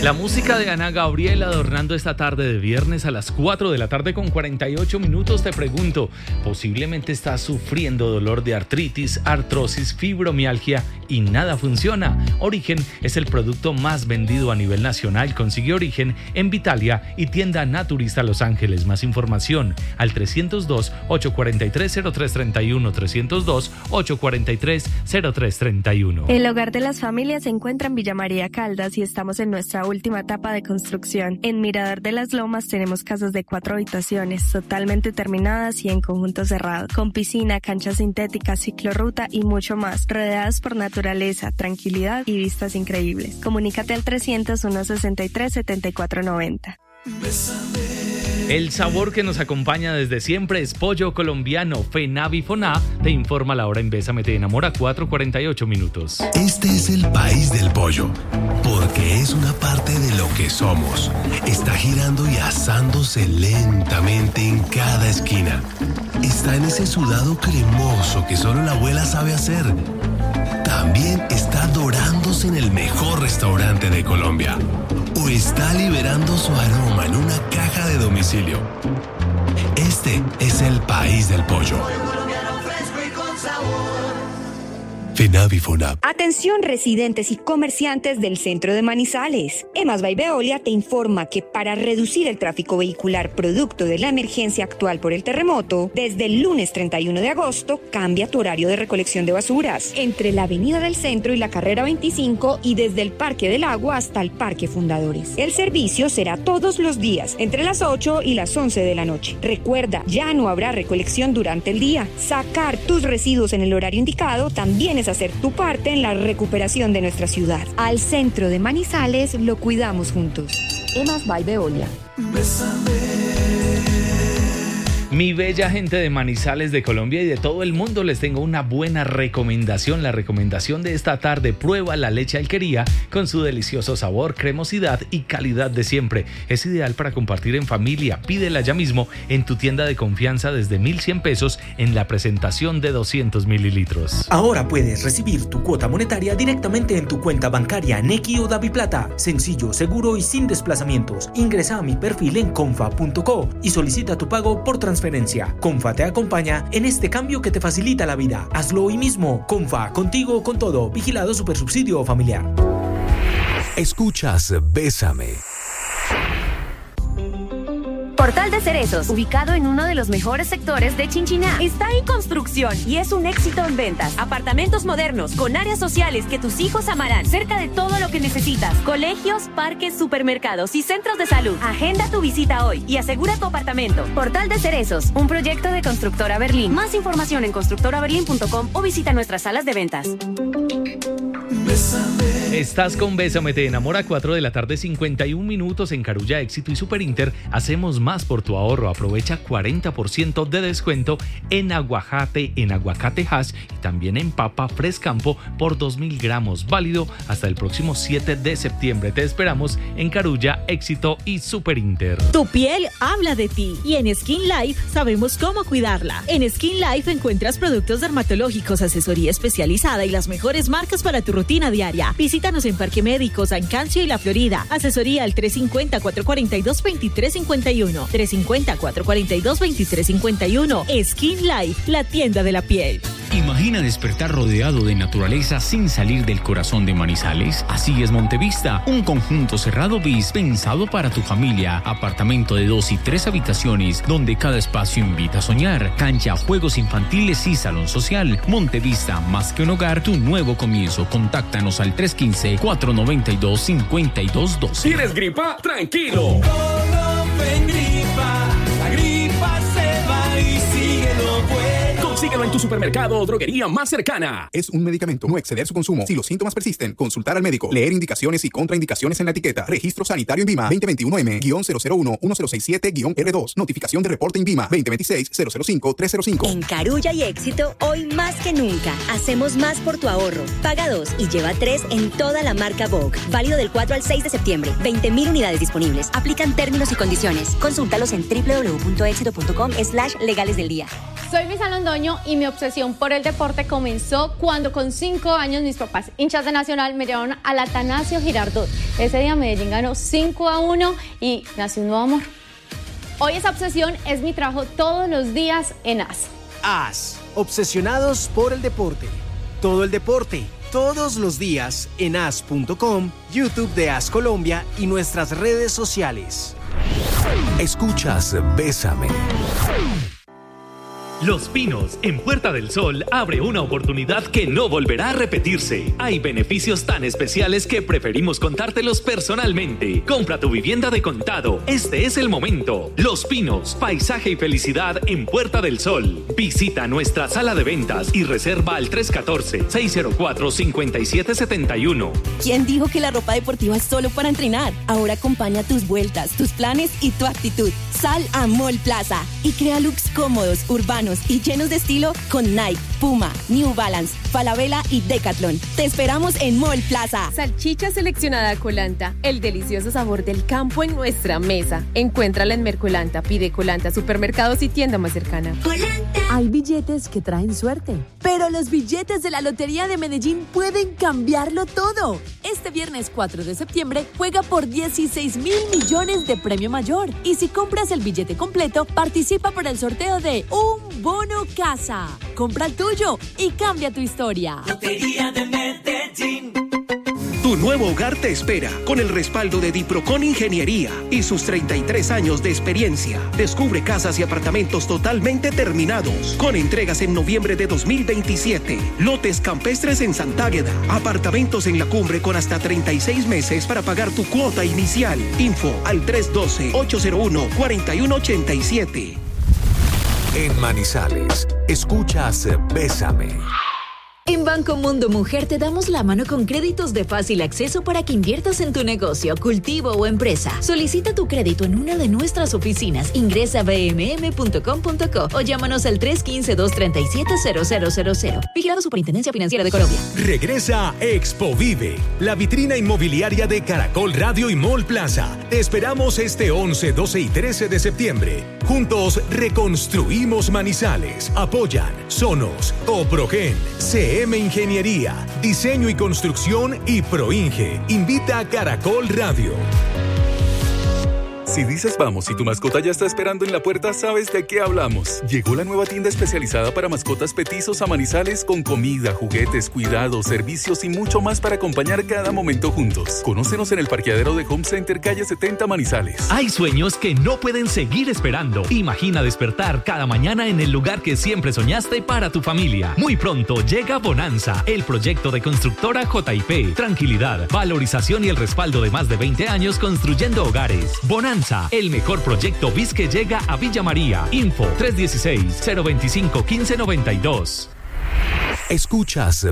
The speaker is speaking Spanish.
La música de Ana Gabriel adornando esta tarde de viernes a las 4 de la tarde con 48 minutos. Te pregunto, posiblemente estás sufriendo dolor de artritis, artrosis, fibromialgia y nada funciona. Origen es el producto más vendido a nivel nacional. Consigue Origen en Vitalia y tienda Naturista Los Ángeles. Más información al 302-843-0331, 302-843-0331. El Hogar de las Familias se encuentra en Villa María Caldas y estamos en nuestra última etapa de construcción. En Mirador de las Lomas tenemos casas de 4 habitaciones, totalmente terminadas y en conjunto cerrado, con piscina, cancha sintética, ciclorruta y mucho más, rodeadas por naturaleza, tranquilidad y vistas increíbles. Comunícate al 300-163-7490. El sabor que nos acompaña desde siempre es pollo colombiano. Fenavifoná te informa la hora en Bésame te enamora, 4:48 minutos. Este es el país del pollo, porque es una parte de lo que somos. Está girando y asándose lentamente en cada esquina. Está en ese sudado cremoso que solo la abuela sabe hacer. También está dorándose en el mejor restaurante de Colombia. O está liberando su aroma en una caja de domicilio. Este es el país del pollo. Fenavifonap. Atención residentes y comerciantes del centro de Manizales. EMAS by Veolia te informa que para reducir el tráfico vehicular producto de la emergencia actual por el terremoto, desde el lunes 31 de agosto cambia tu horario de recolección de basuras entre la Avenida del Centro y la Carrera 25 y desde el Parque del Agua hasta el Parque Fundadores. El servicio será todos los días entre las 8 y las 11 de la noche. Recuerda, ya no habrá recolección durante el día. Sacar tus residuos en el horario indicado también es hacer tu parte en la recuperación de nuestra ciudad. Al centro de Manizales lo cuidamos juntos. EMAS by Veolia. Mi bella gente de Manizales, de Colombia y de todo el mundo, les tengo una buena recomendación. La recomendación de esta tarde: prueba la leche Alquería con su delicioso sabor, cremosidad y calidad de siempre. Es ideal para compartir en familia. Pídela ya mismo en tu tienda de confianza desde 1,100 pesos en la presentación de 200 mililitros. Ahora puedes recibir tu cuota monetaria directamente en tu cuenta bancaria Nequi o DaviPlata. Sencillo, seguro y sin desplazamientos. Ingresa a mi perfil en confa.co y solicita tu pago por transferencia. Confa te acompaña en este cambio que te facilita la vida. Hazlo hoy mismo. Confa, contigo con todo. Vigilado Supersubsidio Familiar. Escuchas Bésame. Portal de Cerezos, ubicado en uno de los mejores sectores de Chinchiná, está en construcción y es un éxito en ventas. Apartamentos modernos con áreas sociales que tus hijos amarán, cerca de todo lo que necesitas: colegios, parques, supermercados y centros de salud. Agenda tu visita hoy y asegura tu apartamento. Portal de Cerezos, un proyecto de Constructora Berlín. Más información en constructoraberlin.com o visita nuestras salas de ventas. Estás con Bésame te enamora, 4 de la tarde 51 minutos en Carulla, Éxito y Super Inter. Hacemos más por tu ahorro. Aprovecha 40% de descuento en aguacate hash y también en papa Frescampo por 2.000 gramos. Válido hasta el próximo 7 de septiembre. Te esperamos en Carulla, Éxito y Super Inter. Tu piel habla de ti y en Skin Life sabemos cómo cuidarla. En Skin Life encuentras productos dermatológicos, asesoría especializada y las mejores marcas para tu rutina diaria. Visítanos en Parque Médico, San Cancio y La Florida. Asesoría al 350-442-2351. 350-442-2351. Skin Life, la tienda de la piel. Imagina despertar rodeado de naturaleza sin salir del corazón de Manizales. Así es Montevista, un conjunto cerrado bis pensado para tu familia. Apartamento de 2 y 3 habitaciones, donde cada espacio invita a soñar. Cancha, juegos infantiles y salón social. Montevista, más que un hogar, tu nuevo comienzo. Contáctanos al 315-492-5212. ¿Tienes gripa? ¡Tranquilo! Ven gripa, la gripa se va y síguelo bueno. Consíguelo en tu supermercado o droguería más cercana. Es un medicamento. No exceder su consumo. Si los síntomas persisten, consultar al médico. Leer indicaciones y contraindicaciones en la etiqueta. Registro Sanitario INVIMA 2021M-001-1067-R2. Notificación de reporte INVIMA 2026-005-305. En Carulla y Éxito, hoy más que nunca, hacemos más por tu ahorro. Paga 2 y lleva 3 en toda la marca Vogue. Válido del 4 al 6 de septiembre. 20.000 unidades disponibles. Aplican términos y condiciones. Consúltalos en www.éxito.com/legales del día. Soy Luisa Londoño y mi obsesión por el deporte comenzó cuando con 5 años mis papás, hinchas de Nacional, me llevaron al Atanasio Girardot. Ese día Medellín ganó 5-1 y nació un nuevo amor. Hoy esa obsesión es mi trabajo todos los días en AS. AS, obsesionados por el deporte. Todo el deporte, todos los días en as.com, YouTube de AS Colombia y nuestras redes sociales. Escuchas Bésame. Los Pinos, en Puerta del Sol, abre una oportunidad que no volverá a repetirse. Hay beneficios tan especiales que preferimos contártelos personalmente. Compra tu vivienda de contado. Este es el momento. Los Pinos, paisaje y felicidad en Puerta del Sol. Visita nuestra sala de ventas y reserva al 314-604-5771. ¿Quién dijo que la ropa deportiva es solo para entrenar? Ahora acompaña tus vueltas, tus planes y tu actitud. Sal a Mall Plaza y crea looks cómodos, urbanos y llenos de estilo con Nike, Puma, New Balance, Falabella y Decathlon. Te esperamos en Mall Plaza. Salchicha seleccionada Colanta, el delicioso sabor del campo en nuestra mesa. Encuéntrala en Mercolanta, pide Colanta, supermercados y tienda más cercana. Colanta. Hay billetes que traen suerte, pero los billetes de la Lotería de Medellín pueden cambiarlo todo. Este viernes 4 de septiembre juega por 16.000 millones de premio mayor. Y si compras el billete completo, participa por el sorteo de un bono casa. Compra el tuyo y cambia tu historia. Lotería de Medellín. Tu nuevo hogar te espera con el respaldo de Diprocon Ingeniería y sus 33 años de experiencia. Descubre casas y apartamentos totalmente terminados, con entregas en noviembre de 2027. Lotes campestres en Santágueda, apartamentos en la cumbre con hasta 36 meses para pagar tu cuota inicial. Info al 312-801-4187. En Manizales, escuchas Bésame. En Banco Mundo Mujer te damos la mano con créditos de fácil acceso para que inviertas en tu negocio, cultivo o empresa. Solicita tu crédito en una de nuestras oficinas. Ingresa a bmm.com.co o llámanos al 315-237-0000. Vigilado Superintendencia Financiera de Colombia. Regresa Expo Vive, la vitrina inmobiliaria de Caracol Radio y Mall Plaza. Te esperamos este 11, 12 y 13 de septiembre. Juntos reconstruimos Manizales. Apoyan Sonos, Coprogen, CM Ingeniería, Diseño y Construcción y Proinge. Invita a Caracol Radio. Si dices vamos y tu mascota ya está esperando en la puerta, sabes de qué hablamos. Llegó la nueva tienda especializada para mascotas petizos a Manizales con comida, juguetes, cuidados, servicios y mucho más para acompañar cada momento juntos. Conócenos en el parqueadero de Home Center, calle 70 Manizales. Hay sueños que no pueden seguir esperando. Imagina despertar cada mañana en el lugar que siempre soñaste para tu familia. Muy pronto llega Bonanza, el proyecto de constructora JIP. Tranquilidad, valorización y el respaldo de más de 20 años construyendo hogares. Bonanza, el mejor proyecto BIS que llega a Villa María. Info 316-025-1592. Escuchas